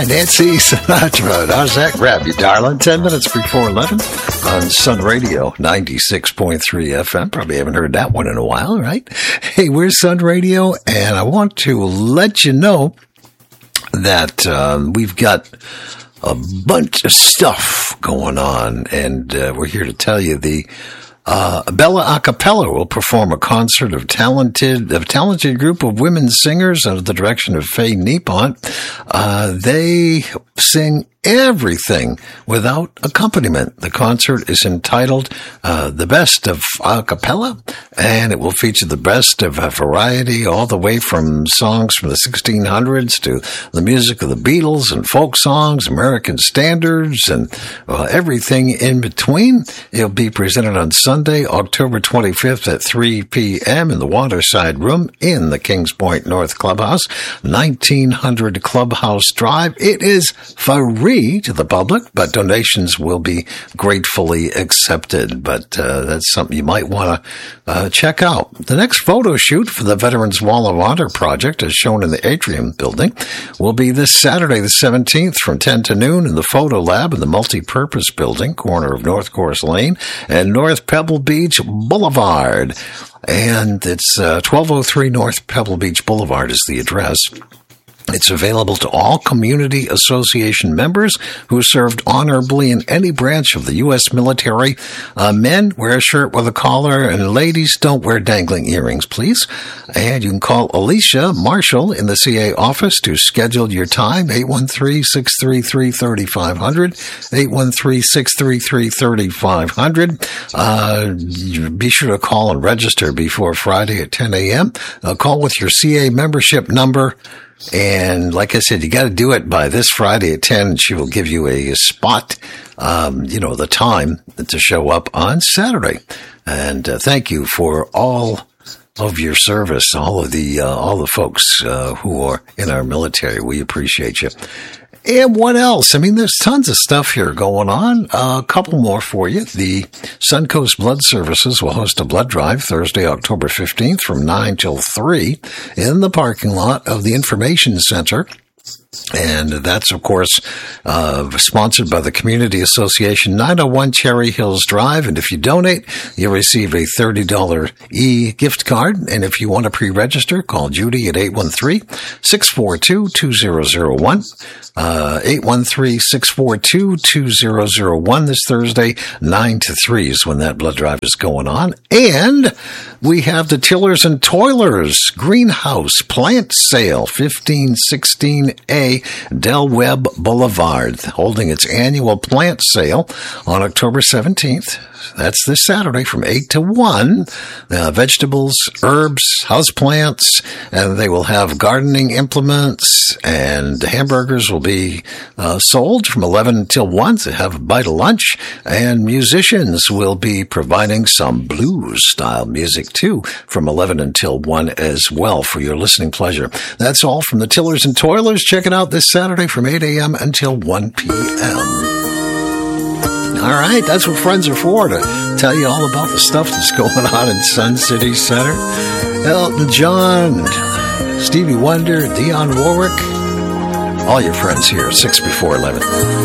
Nancy Sinatra. How's that grab you, darling? 10 minutes before 11 on Sun Radio 96.3 FM. Probably haven't heard that one in a while, right? Hey, we're Sun Radio, and I want to let you know that we've got a bunch of stuff going on, and we're here to tell you the Bella Acapella will perform a concert of talented group of women singers under the direction of Faye Nippon. They sing everything without accompaniment. The concert is entitled The Best of Acapella, and it will feature the best of a variety, all the way from songs from the 1600s to the music of the Beatles and folk songs, American standards, and everything in between. It'll be presented on Sunday, October 25th at 3 p.m. in the Waterside Room in the Kings Point North Clubhouse, 1900 Clubhouse Drive. It is free to the public, but donations will be gratefully accepted. But that's something you might want to check out. The next photo shoot for the Veterans Wall of Honor project, as shown in the Atrium building, will be this Saturday, the 17th, from 10 to noon in the Photo Lab in the Multipurpose Building, corner of North Course Lane and North Pebble Beach Boulevard. And it's 1203 North Pebble Beach Boulevard is the address. It's available to all Community Association members who served honorably in any branch of the U.S. military. Men, wear a shirt with a collar, and ladies, don't wear dangling earrings, please. And you can call Alicia Marshall in the CA office to schedule your time, 813-633-3500, 813-633-3500. Be sure to call and register before Friday at 10 a.m. Call with your CA membership number. And like I said, you got to do it by this Friday at 10, and she will give you a spot, the time to show up on Saturday. And thank you for all of your service, all the folks who are in our military. We appreciate you. And what else? I mean, there's tons of stuff here going on. A couple more for you. The Suncoast Blood Services will host a blood drive Thursday, October 15th from 9 till 3 in the parking lot of the Information Center. And that's, of course, sponsored by the Community Association, 901 Cherry Hills Drive. And if you donate, you'll receive a $30 e-gift card. And if you want to pre-register, call Judy at 813-642-2001. 813-642-2001 this Thursday, 9 to 3 is when that blood drive is going on. And we have the Tillers and Toilers Greenhouse Plant Sale, 1516A Del Webb Boulevard, holding its annual plant sale on October 17th. That's this Saturday from 8 to 1. Vegetables, herbs, houseplants, and they will have gardening implements, and hamburgers will be sold from 11 until 1 to have a bite of lunch, and musicians will be providing some blues-style music, too, from 11 until 1 as well for your listening pleasure. That's all from the Tillers and Toilers. Check it out this Saturday from 8 a.m. until 1 p.m. All right, that's what friends are for, to tell you all about the stuff that's going on in Sun City Center. Elton John, Stevie Wonder, Dionne Warwick, all your friends here, 6 before 11.